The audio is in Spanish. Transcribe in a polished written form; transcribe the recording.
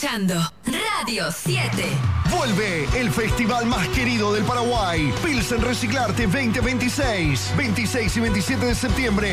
escuchando Radio 7. Vuelve el festival más querido del Paraguay, Pilsen Reciclarte 2026. 26 y 27 de septiembre